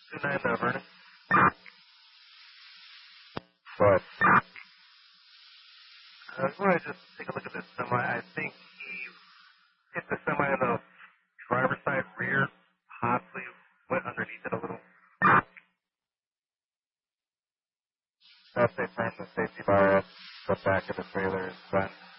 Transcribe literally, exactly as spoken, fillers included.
two nine uh, Vernon. But Uh, go ahead and just take a look at this semi. I think he hit the semi on the driver's side rear, possibly went underneath it a little. as they turned the safety bar at the back of the trailer is bent.